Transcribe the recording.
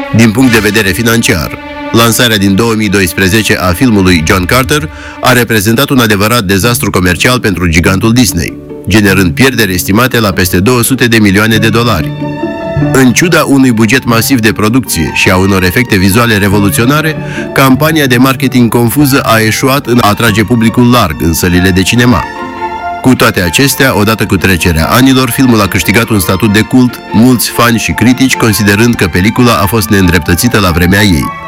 Din punct de vedere financiar, lansarea din 2012 a filmului John Carter a reprezentat un adevărat dezastru comercial pentru gigantul Disney, generând pierderi estimate la peste 200 de milioane de dolari. În ciuda unui buget masiv de producție și a unor efecte vizuale revoluționare, campania de marketing confuză a eșuat în a atrage publicul larg în sălile de cinema. Cu toate acestea, odată cu trecerea anilor, filmul a câștigat un statut de cult, mulți fani și critici considerând că pelicula a fost neîndreptățită la vremea ei.